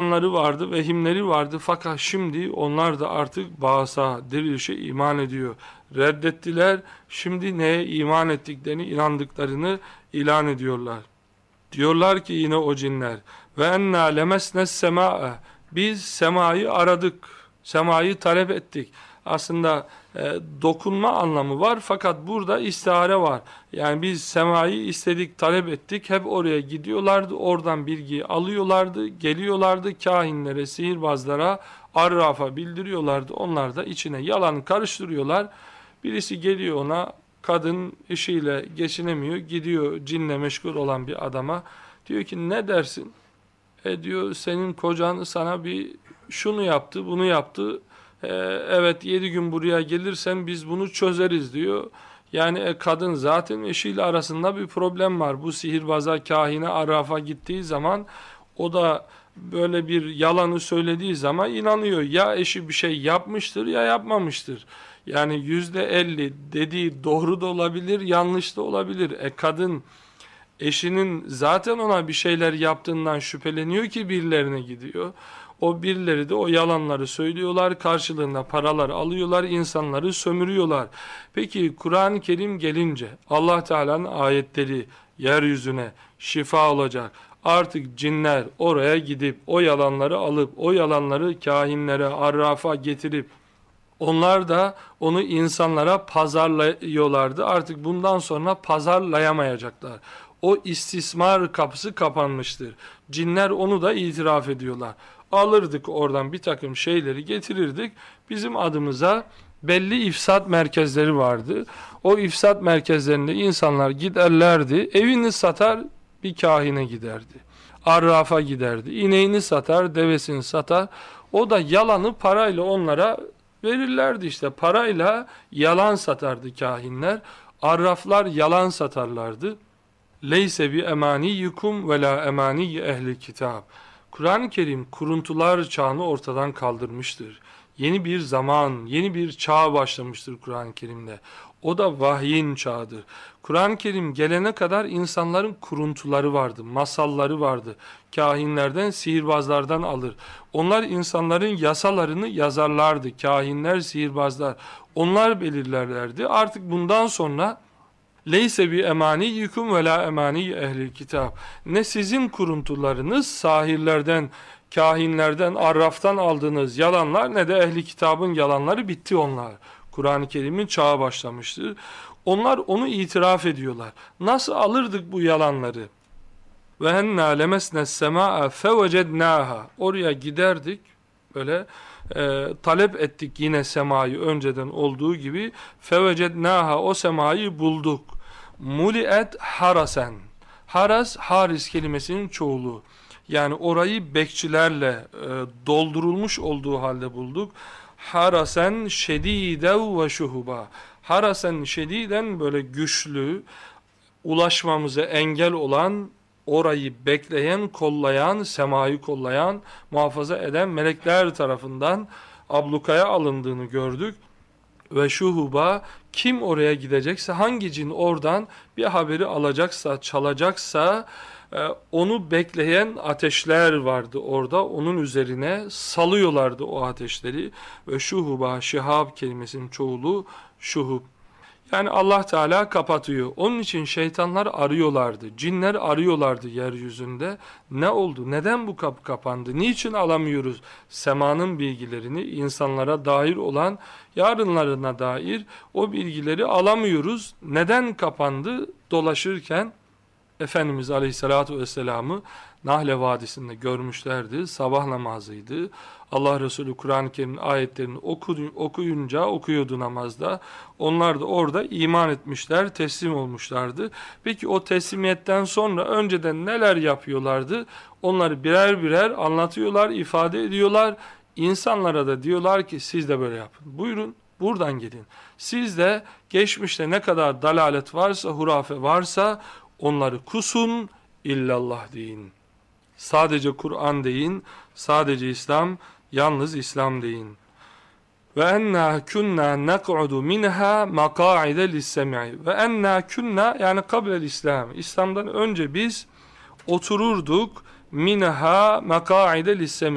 yalanları vardı, vehimleri vardı. Fakat şimdi onlar da artık bağısa, dirilişe iman ediyor. Reddettiler, şimdi neye iman ettiklerini, inandıklarını ilan ediyorlar. Diyorlar ki yine o cinler, ve enna lemesnes semaa, biz semayı aradık, semayı talep ettik. Aslında dokunma anlamı var, fakat burada istihare var. Yani biz semayı istedik, talep ettik, hep oraya gidiyorlardı, oradan bilgiyi alıyorlardı, geliyorlardı kahinlere, sihirbazlara, arrafa bildiriyorlardı. Onlar da içine yalan karıştırıyorlar. Birisi geliyor ona, kadın işiyle geçinemiyor, gidiyor cinle meşgul olan bir adama, diyor ki ne dersin? Diyor, senin kocan sana bir şunu yaptı, bunu yaptı, evet 7 gün buraya gelirsen biz bunu çözeriz diyor. Yani kadın zaten eşiyle arasında bir problem var. Bu sihirbaza, kahine, arrafa gittiği zaman o da böyle bir yalanı söylediği zaman inanıyor. Ya eşi bir şey yapmıştır ya yapmamıştır. Yani %50 dediği doğru da olabilir, yanlış da olabilir. Kadın eşinin zaten ona bir şeyler yaptığından şüpheleniyor ki birilerine gidiyor. O birileri de o yalanları söylüyorlar, karşılığında paralar alıyorlar, insanları sömürüyorlar. Peki Kur'an-ı Kerim gelince Allah Teala'nın ayetleri yeryüzüne şifa olacak. Artık cinler oraya gidip o yalanları alıp o yalanları kahinlere, arrafa getirip onlar da onu insanlara pazarlıyorlardı. Artık bundan sonra pazarlayamayacaklar. O istismar kapısı kapanmıştır. Cinler onu da itiraf ediyorlar. Alırdık oradan bir takım şeyleri getirirdik. Bizim adımıza belli ifsat merkezleri vardı. O ifsat merkezlerinde insanlar giderlerdi. Evini satar bir kahine giderdi. Arrafa giderdi. İneğini satar, devesini satar. O da yalanı parayla onlara verirlerdi işte. Parayla yalan satardı kahinler. Arraflar yalan satarlardı. Leyse bi emaniyyikum ve la emaniyyi ehli kitab. Kur'an-ı Kerim kuruntular çağını ortadan kaldırmıştır. Yeni bir zaman, yeni bir çağ başlamıştır Kur'an-ı Kerim'de. O da vahyin çağıdır. Kur'an-ı Kerim gelene kadar insanların kuruntuları vardı, masalları vardı. Kahinlerden, sihirbazlardan alır. Onlar insanların yasalarını yazarlardı. Kahinler, sihirbazlar. Onlar belirlerlerdi. Artık bundan sonra leyse bi emaniyyikum ve la emani ehli kitab. Ne sizin kuruntularınız, sahirlerden, kahinlerden, arraftan aldığınız yalanlar, ne de ehli kitabın yalanları, bitti onlar. Kur'an-ı Kerim'in çağı başlamıştır. Onlar onu itiraf ediyorlar. Nasıl alırdık bu yalanları? Ve enna lemesnes semaa fevecednaha. Oraya giderdik, böyle talep ettik yine semayı önceden olduğu gibi. Fevecednaha, o semayı bulduk. Muliet harasen. Haras, haris kelimesinin çoğulu. Yani orayı bekçilerle doldurulmuş olduğu halde bulduk. Harasen şedidev ve şuhuba. Harasen şediden, böyle güçlü, ulaşmamıza engel olan, orayı bekleyen, kollayan, semayı kollayan, muhafaza eden melekler tarafından ablukaya alındığını gördük. Ve şuhuba, kim oraya gidecekse, hangi cin oradan bir haberi alacaksa, çalacaksa, onu bekleyen ateşler vardı orada. Onun üzerine salıyorlardı o ateşleri. Ve şuhuba, şihab kelimesinin çoğulu şuhub. Yani Allah Teala kapatıyor. Onun için şeytanlar arıyorlardı, cinler arıyorlardı yeryüzünde. Ne oldu? Neden bu kapı kapandı? Niçin alamıyoruz semanın bilgilerini, insanlara dair olan, yarınlarına dair o bilgileri alamıyoruz? Neden kapandı? Dolaşırken Efendimiz Aleyhisselatü Vesselam'ı Nahle Vadisi'nde görmüşlerdi. Sabah namazıydı. Allah Resulü Kur'an-ı Kerim'in ayetlerini okuyunca okuyordu namazda. Onlar da orada iman etmişler, teslim olmuşlardı. Peki o teslimiyetten sonra önceden neler yapıyorlardı? Onları birer birer anlatıyorlar, ifade ediyorlar. İnsanlara da diyorlar ki siz de böyle yapın. Buyurun, buradan gidin. Siz de geçmişte ne kadar dalalet varsa, hurafe varsa onları kusun, illallah deyin. Sadece Kur'an deyin, sadece İslam, yalnız İslam deyin. Ve enna kunna nak'udu minha maqa'ide lis-sem'i. Ve enna kunna, yani kablel İslam. İslam'dan önce biz otururduk minha maqa'ide lis-sem'i.